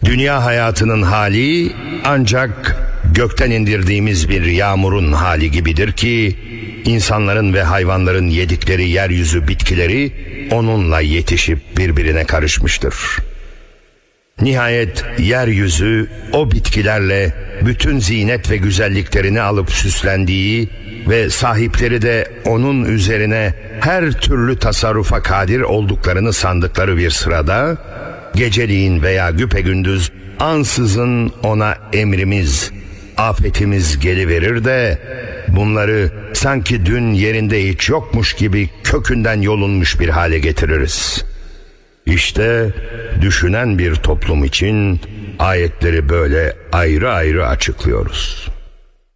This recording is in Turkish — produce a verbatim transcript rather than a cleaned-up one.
Dünya hayatının hali ancak gökten indirdiğimiz bir yağmurun hali gibidir ki, insanların ve hayvanların yedikleri yeryüzü bitkileri onunla yetişip birbirine karışmıştır. Nihayet yeryüzü o bitkilerle bütün zinet ve güzelliklerini alıp süslendiği ve sahipleri de onun üzerine her türlü tasarrufa kadir olduklarını sandıkları bir sırada, geceliğin veya güpegündüz ansızın ona emrimiz, afetimiz geliverir de bunları sanki dün yerinde hiç yokmuş gibi kökünden yolunmuş bir hale getiririz. İşte düşünen bir toplum için ayetleri böyle ayrı ayrı açıklıyoruz.